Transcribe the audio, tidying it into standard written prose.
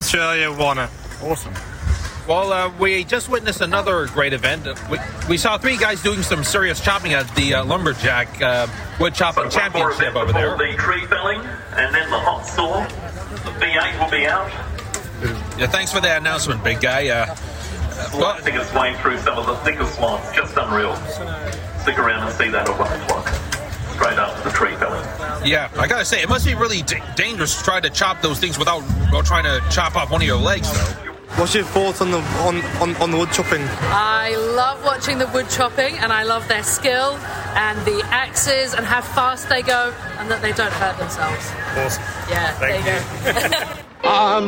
Australia won it. Awesome. Well, we just witnessed another great event. We saw three guys doing some serious chopping at the Lumberjack Wood Chopping Championship over there. The tree felling, and then the hot saw. The V8 will be out. Yeah, thanks for the announcement, big guy. I think it's way through some of the thickest slots. Just unreal. Stick around and see that at 1 o'clock. Straight after the tree felling. Yeah, I gotta say, it must be really dangerous to try to chop those things without trying to chop off one of your legs, though. What's your thoughts on the wood chopping? I love watching the wood chopping, and I love their skill and the axes and how fast they go and that they don't hurt themselves. Awesome. Yeah, Thank there you go.